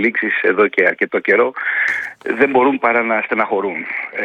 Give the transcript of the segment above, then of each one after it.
εξελίξεις εδώ και αρκετό καιρό δεν μπορούν παρά να στεναχωρούν.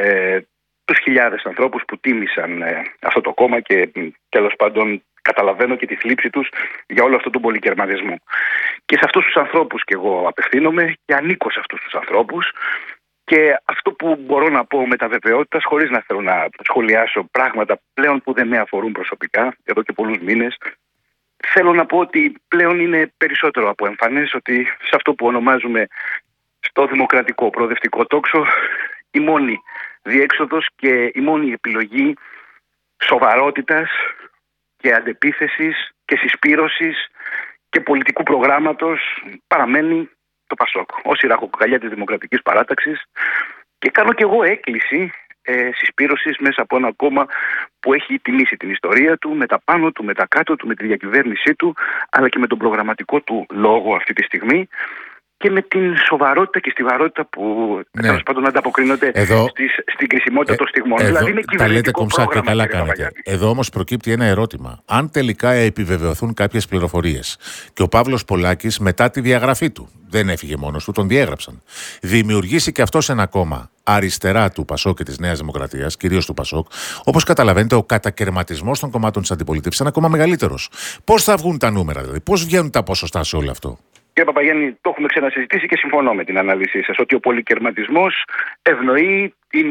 Τους χιλιάδες ανθρώπους που τίμησαν αυτό το κόμμα και τέλος πάντων καταλαβαίνω και τη θλίψη τους για όλο αυτό τον πολυκερματισμό. Και σε αυτούς τους ανθρώπους και εγώ απευθύνομαι και ανήκω σε αυτούς τους ανθρώπους. Και αυτό που μπορώ να πω με τα βεβαιότητα, χωρίς να θέλω να σχολιάσω πράγματα πλέον που δεν με αφορούν προσωπικά, εδώ και πολλούς μήνες, θέλω να πω ότι πλέον είναι περισσότερο από εμφανές ότι σε αυτό που ονομάζουμε στο δημοκρατικό προοδευτικό τόξο, η μόνη διέξοδος και η μόνη επιλογή σοβαρότητας και αντεπίθεσης και συσπήρωσης και πολιτικού προγράμματος παραμένει το ΠΑΣΟΚ ως η ραχοκοκαλιά της Δημοκρατικής Παράταξης, και κάνω κι εγώ έκκληση συσπήρωσης μέσα από ένα κόμμα που έχει τιμήσει την ιστορία του με τα πάνω του, με τα κάτω του, με τη διακυβέρνησή του, αλλά και με τον προγραμματικό του λόγο αυτή τη στιγμή και με την σοβαρότητα και στιβαρότητα που τέλος πάντων ανταποκρίνονται στην κρισιμότητα των στιγμών. Δηλαδή με κυβερνητικό πρόγραμμα. Καλά κάνετε. Εδώ όμως προκύπτει ένα ερώτημα. Αν τελικά επιβεβαιωθούν κάποιες πληροφορίες και ο Παύλος Πολάκης μετά τη διαγραφή του, δεν έφυγε μόνος του, τον διέγραψαν, δημιουργήσει και αυτός ένα κόμμα αριστερά του ΠΑΣΟΚ και της Νέας Δημοκρατίας, κυρίως του ΠΑΣΟΚ, όπως καταλαβαίνετε, ο κατακερματισμός των κομμάτων της αντιπολίτευσης είναι ακόμα μεγαλύτερος. Πώς θα βγουν τα νούμερα, δηλαδή, πώς βγαίνουν τα ποσοστά σε όλο αυτό? Κύριε Παπαγιάννη, το έχουμε ξανασυζητήσει και συμφωνώ με την ανάλυση σας ότι ο πολυκερματισμός ευνοεί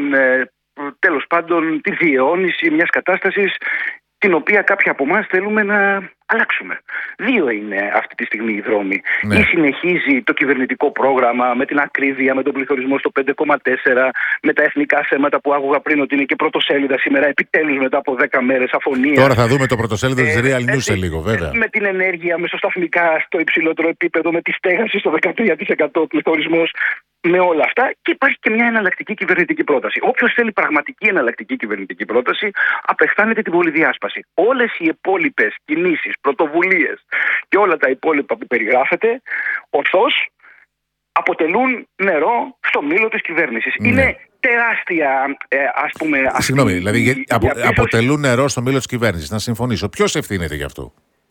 τέλος πάντων τη διαιώνιση μιας κατάστασης την οποία κάποιοι από εμάς θέλουμε να αλλάξουμε. Δύο είναι αυτή τη στιγμή οι δρόμοι. Ή συνεχίζει το κυβερνητικό πρόγραμμα με την ακρίβεια, με τον πληθωρισμό στο 5,4, με τα εθνικά θέματα που άκουγα πριν ότι είναι και πρωτοσέλιδα σήμερα, επιτέλους μετά από 10 μέρες αφωνία. Τώρα θα δούμε το πρωτοσέλιδο της Real News σε λίγο, βέβαια. Με την ενέργεια μεσοσταθμικά στο υψηλότερο επίπεδο, με τη στέγαση στο 13% πληθωρισμός. Με όλα αυτά, και υπάρχει και μια εναλλακτική κυβερνητική πρόταση. Όποιος θέλει πραγματική εναλλακτική κυβερνητική πρόταση, απεχθάνεται την πολυδιάσπαση. Όλες οι υπόλοιπες κινήσεις, πρωτοβουλίες και όλα τα υπόλοιπα που περιγράφεται, ορθώς αποτελούν νερό στο μήλο της κυβέρνησης. Είναι τεράστια, ας πούμε. Συγγνώμη, δηλαδή αποτελούν νερό στο μήλο της κυβέρνησης. Να συμφωνήσω. Ποιος ευθύνεται γι' αυτό?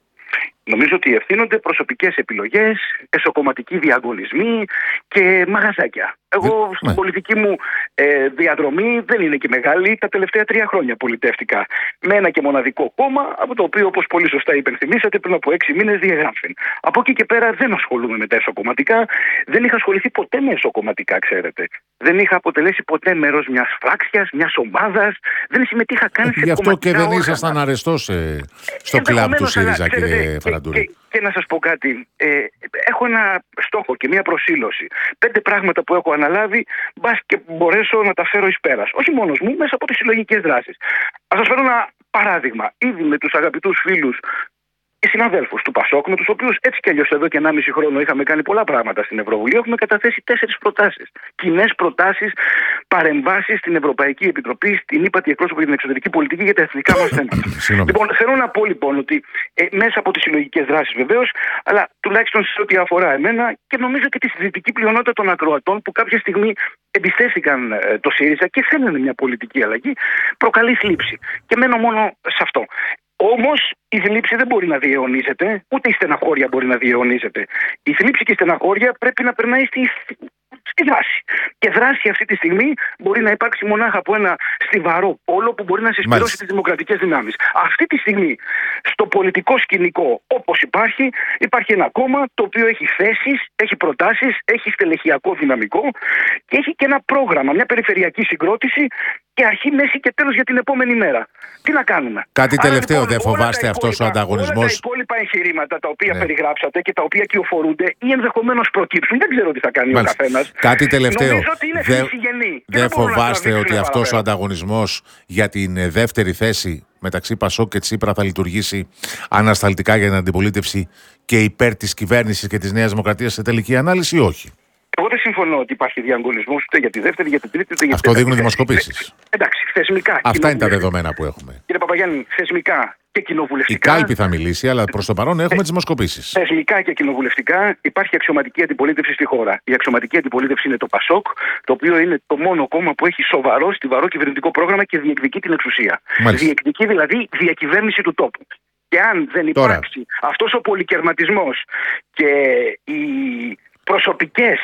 Νομίζω ότι ευθύνονται προσωπικές επιλογές, εσωκομματικοί διαγωνισμοί και μαγαζάκια. Εγώ στην πολιτική μου διαδρομή δεν είναι και μεγάλη. Τα τελευταία 3 χρόνια πολιτεύτηκα με ένα και μοναδικό κόμμα, από το οποίο, όπως πολύ σωστά υπενθυμίσατε, πριν από 6 μήνες διαγράφην. Από εκεί και πέρα δεν ασχολούμαι με τα εσωκομματικά. Δεν είχα ασχοληθεί ποτέ με εσωκομματικά, ξέρετε. Δεν είχα αποτελέσει ποτέ μέρος μιας φράξιας, μιας ομάδας. Δεν συμμετείχα καν σε κομματικά. Γι' αυτό και δεν ήσασταν αρεστός στο κλαμπ του ΣΥΡΙΖΑ, κύριε Φαραντούρη. Και να σας πω κάτι, έχω ένα στόχο και μια προσήλωση. 5 πράγματα που έχω αναλάβει, μπας και μπορέσω να τα φέρω εις πέρας. Όχι μόνος μου, μέσα από τις συλλογικές δράσεις. Ας σας φέρω ένα παράδειγμα. Ήδη με τους αγαπητούς φίλους και συναδέλφους του ΠΑΣΟΚ, με τους οποίους έτσι κι αλλιώς εδώ και 1,5 χρόνο είχαμε κάνει πολλά πράγματα στην Ευρωβουλή, έχουμε καταθέσει 4 προτάσεις. Κοινές προτάσεις, παρεμβάσεις στην Ευρωπαϊκή Επιτροπή, στην ύπατη εκπρόσωπο για την εξωτερική πολιτική για τα εθνικά μας θέματα. Λοιπόν, θέλω να πω λοιπόν ότι μέσα από τις συλλογικές δράσεις βεβαίως, αλλά τουλάχιστον σε ό,τι αφορά εμένα και νομίζω και τη συντηρητική πλειονότητα των ακροατών που κάποια στιγμή εμπιστεύτηκαν το ΣΥΡΙΖΑ και θέλουν μια πολιτική αλλαγή, προκαλεί θλίψη. Και μένω μόνο σε αυτό. Όμως η θλίψη δεν μπορεί να διαιωνίζεται, ούτε η στεναχώρια μπορεί να διαιωνίζεται. Η θλίψη και η στεναχώρια πρέπει να περνάει στη δράση. Και δράση αυτή τη στιγμή μπορεί να υπάρξει μονάχα από ένα στιβαρό πόλο που μπορεί να συσπηρώσει τις δημοκρατικές δυνάμεις. Αυτή τη στιγμή στο πολιτικό σκηνικό, όπως υπάρχει ένα κόμμα το οποίο έχει θέσεις, έχει προτάσεις, έχει στελεχειακό δυναμικό και έχει και ένα πρόγραμμα, μια περιφερειακή συγκρότηση και αρχή, μέση και τέλος για την επόμενη μέρα. Τι να κάνουμε? Κάτι τελευταίο, λοιπόν, δεν φοβάστε αυτός ο ανταγωνισμός? Όλα τα υπόλοιπα εγχειρήματα τα οποία περιγράψατε και τα οποία κυοφορούνται ή ενδεχομένως προκύψουν, δεν ξέρω τι θα κάνει ο καθένας. Κάτι τελευταίο. Νομίζω ότι είναι φυσιγενή. Δεν φοβάστε ότι αυτός ο ανταγωνισμός για την δεύτερη θέση μεταξύ ΠΑΣΟΚ και Τσίπρα θα λειτουργήσει ανασταλτικά για την αντιπολίτευση και υπέρ της κυβέρνησης και της Νέας Δημοκρατίας σε τελική ανάλυση ή όχι? Εγώ δεν συμφωνώ ότι υπάρχει διαγωνισμός ούτε για τη δεύτερη, για την τρίτη, ούτε για την τέταρτη. Αυτό δείχνουν δημοσκοπήσεις. Εντάξει, θεσμικά. Αυτά είναι τα δεδομένα που έχουμε. Κύριε Παπαγιάννη, θεσμικά και κοινοβουλευτικά. Η κάλπη θα μιλήσει, αλλά προς το παρόν έχουμε τις δημοσκοπήσεις. Θεσμικά και κοινοβουλευτικά υπάρχει αξιωματική αντιπολίτευση στη χώρα. Η αξιωματική αντιπολίτευση είναι το ΠΑΣΟΚ, το οποίο είναι το μόνο κόμμα που έχει στιβαρό κυβερνητικό πρόγραμμα και διεκδικεί την εξουσία. Μάλιστα. Διεκδικεί δηλαδή διακυβέρνηση του τόπου. Και αν δεν υπάρξει αυτός ο πολυκερματισμός και οι προσωπικές